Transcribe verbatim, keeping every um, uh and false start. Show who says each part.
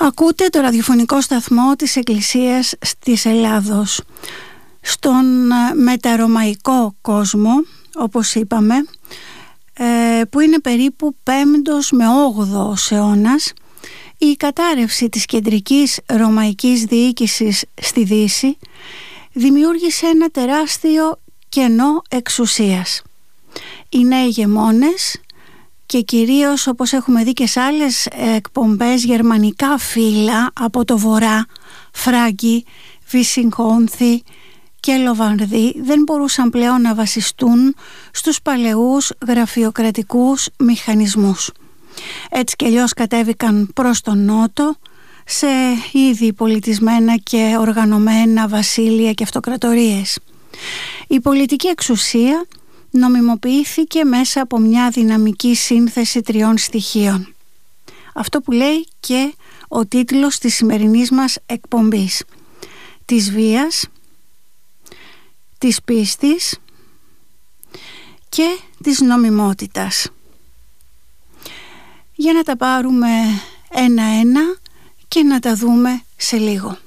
Speaker 1: Ακούτε το ραδιοφωνικό σταθμό της Εκκλησίας της Ελλάδος. Στον μεταρωμαϊκό κόσμο, όπως είπαμε, που είναι περίπου πέμπτος με όγδοος αιώνας, η κατάρρευση της κεντρικής ρωμαϊκής διοίκησης στη Δύση δημιούργησε ένα τεράστιο κενό εξουσίας. Οι νέοι ηγεμόνες και κυρίως, όπως έχουμε δει και σε άλλες εκπομπές, γερμανικά φύλλα από το βορρά, Φράγκοι, Βισιγόνθοι και Λοβαρδοί, δεν μπορούσαν πλέον να βασιστούν στους παλαιούς γραφειοκρατικούς μηχανισμούς. Έτσι κι αλλιώς κατέβηκαν προς τον νότο, σε ήδη πολιτισμένα και οργανωμένα βασίλεια και αυτοκρατορίες. Η πολιτική εξουσία νομιμοποιήθηκε μέσα από μια δυναμική σύνθεση τριών στοιχείων. Αυτό που λέει και ο τίτλος της σημερινής μας εκπομπής: της βίας, της πίστης και της νομιμότητας. Για να τα πάρουμε ένα-ένα και να τα δούμε σε λίγο.